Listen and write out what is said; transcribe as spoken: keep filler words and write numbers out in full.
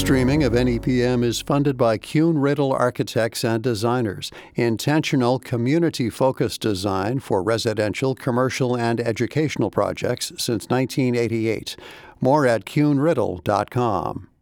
Streaming of N E P M is funded by Kuhn Riddle Architects and Designers, intentional community-focused design for residential, commercial, and educational projects since nineteen eighty-eight. More at kuhn riddle dot com.